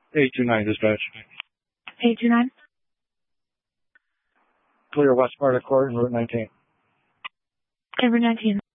829 dispatch. 829. Clear West Sparta Court and Route 19. Route 19.